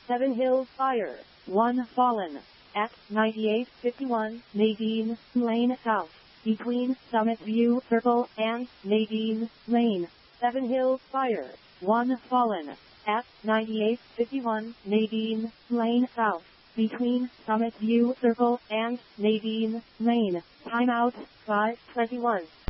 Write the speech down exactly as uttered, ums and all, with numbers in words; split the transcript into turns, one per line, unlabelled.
Seven Hills Fire, one fallen. At ninety-eight fifty-one Nadine Lane South, between Summit View Circle and Nadine Lane. Seven Hills Fire, one fallen. At ninety-eight fifty-one Nadine Lane South, between Summit View Circle and Nadine Lane. Timeout, five twenty-one.